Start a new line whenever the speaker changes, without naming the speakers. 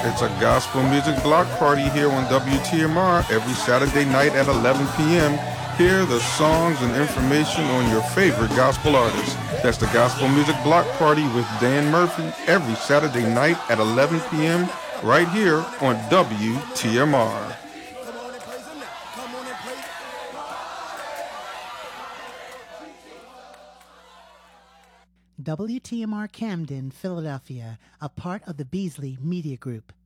It's a gospel music block party here on WTMR every Saturday night at 11 p.m. Hear the songs and information on your favorite gospel artists. That's the Gospel Music Block Party with Dan Murphy every Saturday night at 11 p.m. right here on WTMR.
WTMR Camden, Philadelphia, a part of the Beasley Media Group.